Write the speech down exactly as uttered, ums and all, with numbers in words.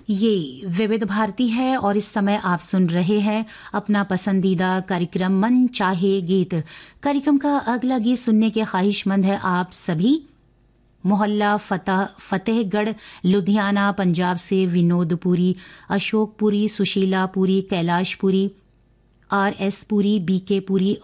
ये विविध भारती है और इस समय आप सुन रहे हैं अपना पसंदीदा कार्यक्रम मन चाहे गीत। कार्यक्रम का अगला गीत सुनने के ख्वाहिशमंद है आप सभी। मोहल्ला फतेह फतेहगढ़ लुधियाना पंजाब से Vinod Puri, Ashok Puri, Sushila Puri, Kailash Puri, R S Puri, B के पुरी